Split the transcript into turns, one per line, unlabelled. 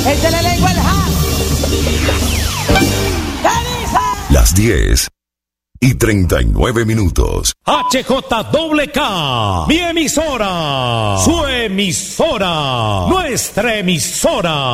Échale lengua al ja.
Las 10:39.
HJWK, mi emisora, su emisora, nuestra emisora.